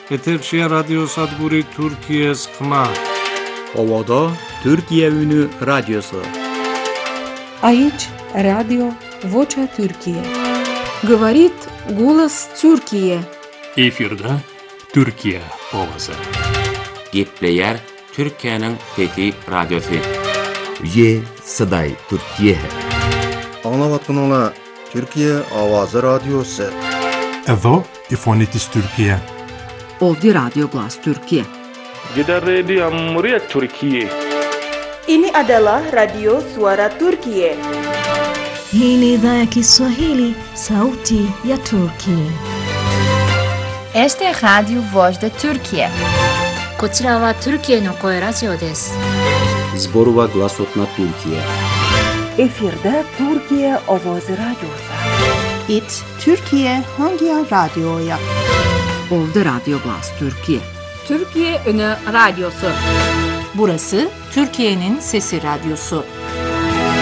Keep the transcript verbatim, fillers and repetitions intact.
Eterşehir Radyo Sadguri Türkiye Sıkma. Ovada Türkiye Ünü Radyosu. Aici Radio Vocea Türkiye. Говорит голос Türkiye. Efirde Türkiye Ovası. Gepleyer Türkiye'nin Fethi Radyosu. Ye Saday Türkiye. Anlavatkanlar Türkiye Avazı Radyosu. Evo İfonitis Türkiye. Ovdje Radio Glas Türkiye. Gider Radio Muryat Türkiye. Ini adalah Radio Suara Türkiye. Hii ni idhaa ya Kiswahili, sauti ya Turki. Este es Radio Voz de Türkiye. こちらはトルキエの声ラジオです。 Zborova Glasotna Türkiye. Efirde Türkiye Avazı Radyosu. It Türkiye Hangi Radyo'ya? Ovdje Radio Glas Türkiye. Türkiye Ünü Radyosu. Burası Türkiye'nin Sesi Radyosu.